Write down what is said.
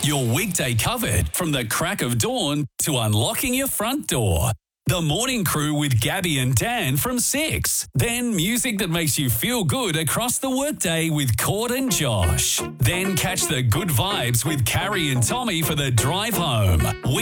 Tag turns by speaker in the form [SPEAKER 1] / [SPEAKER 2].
[SPEAKER 1] Your weekday covered from the crack of dawn to unlocking your front door. The Morning Crew with Gabby and Dan from 6. Then music that makes you feel good across the workday with Cord and Josh. Then catch the good vibes with Carrie and Tommy for the drive home.